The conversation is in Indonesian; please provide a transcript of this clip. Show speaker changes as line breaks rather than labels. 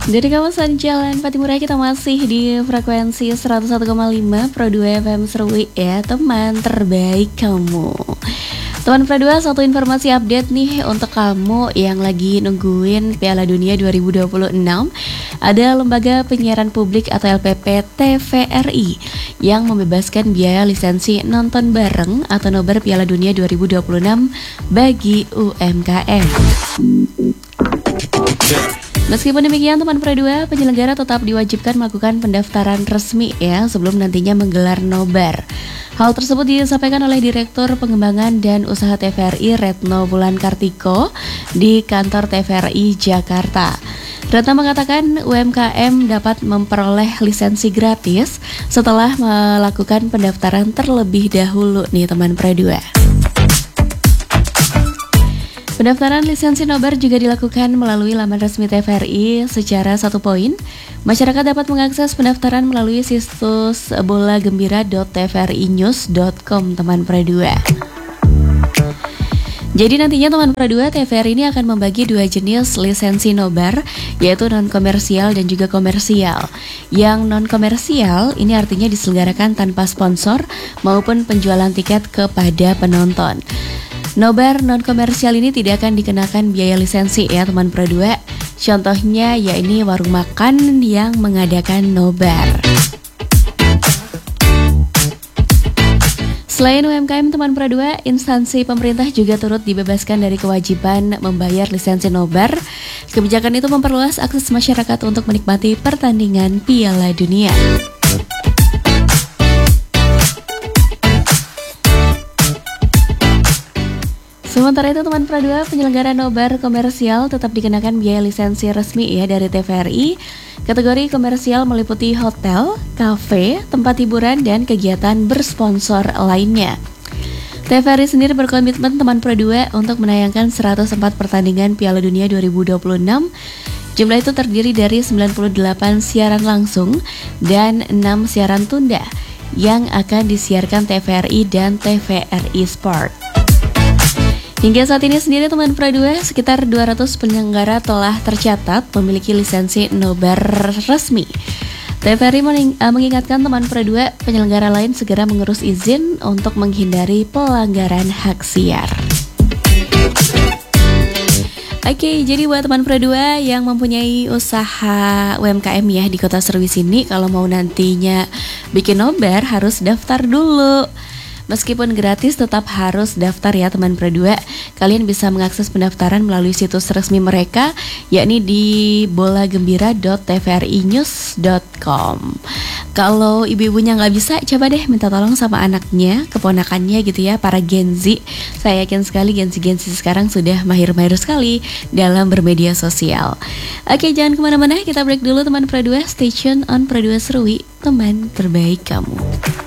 Dari kawasan Jalan Patimura kita masih di frekuensi 101,5 Pro 2 FM Serui ya, teman terbaik kamu. Teman Pro 2, satu informasi update nih untuk kamu yang lagi nungguin Piala Dunia 2026. Ada Lembaga Penyiaran Publik atau LPP TVRI yang membebaskan biaya lisensi nonton bareng atau nobar Piala Dunia 2026 bagi UMKM. Meskipun demikian, teman Pro 2, penyelenggara tetap diwajibkan melakukan pendaftaran resmi ya sebelum nantinya menggelar nobar. Hal tersebut disampaikan oleh Direktur Pengembangan dan Usaha TVRI Retno Wulan Kartiko di kantor TVRI Jakarta. Retno mengatakan UMKM dapat memperoleh lisensi gratis setelah melakukan pendaftaran terlebih dahulu nih teman Pro 2. Pendaftaran lisensi nobar juga dilakukan melalui laman resmi TVRI secara 1 poin. Masyarakat dapat mengakses pendaftaran melalui situs bolagembira.tvrinews.com teman Pro 2. Jadi nantinya teman Pro 2, TVRI ini akan membagi 2 jenis lisensi nobar, yaitu non-komersial dan juga komersial. Yang non-komersial ini artinya diselenggarakan tanpa sponsor maupun penjualan tiket kepada penonton. Nobar non-komersial ini tidak akan dikenakan biaya lisensi ya teman Pro 2. Contohnya yakni warung makan yang mengadakan nobar. Selain UMKM teman Pro 2, instansi pemerintah juga turut dibebaskan dari kewajiban membayar lisensi nobar. Kebijakan itu memperluas akses masyarakat untuk menikmati pertandingan Piala Dunia. Sementara itu teman Pro 2, penyelenggara nobar komersial tetap dikenakan biaya lisensi resmi ya dari TVRI. Kategori komersial meliputi hotel, kafe, tempat hiburan, dan kegiatan bersponsor lainnya. TVRI sendiri berkomitmen teman Pro 2 untuk menayangkan 104 pertandingan Piala Dunia 2026. Jumlah itu terdiri dari 98 siaran langsung dan 6 siaran tunda yang akan disiarkan TVRI dan TVRI Sport. Hingga saat ini sendiri teman Pro 2, sekitar 200 penyelenggara telah tercatat memiliki lisensi nobar resmi. TVRI mengingatkan teman Pro 2, penyelenggara lain segera mengurus izin untuk menghindari pelanggaran hak siar. Oke, jadi buat teman Pro 2 yang mempunyai usaha UMKM ya di Kota Serui sini, kalau mau nantinya bikin nobar harus daftar dulu. Meskipun gratis tetap harus daftar ya teman Pro 2. Kalian bisa mengakses pendaftaran melalui situs resmi mereka, yakni di bolagembira.tvrinews.com. Kalau ibu-ibunya nggak bisa, coba deh minta tolong sama anaknya, keponakannya gitu ya, para Gen Z. Saya yakin sekali Gen Z sekarang sudah mahir-mahir sekali dalam bermedia sosial. Oke, jangan kemana-mana, kita break dulu teman Pro 2. Stay tune on Pro 2 Serui, teman terbaik kamu.